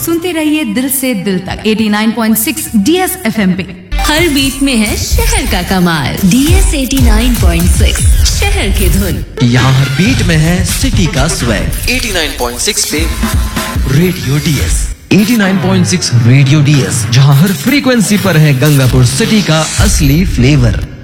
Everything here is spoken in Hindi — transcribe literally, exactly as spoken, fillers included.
सुनते रहिए दिल से दिल तक eighty nine point six D S F M पे। हर बीट में है शहर का कमाल। D S eighty nine point six शहर की धुन। यहाँ हर बीट में है सिटी का swag. Eighty nine point six पे radio DS. Eighty nine point six radio DS, जहाँ हर फ्रीक्वेंसी पर है गंगापुर सिटी का असली फ्लेवर।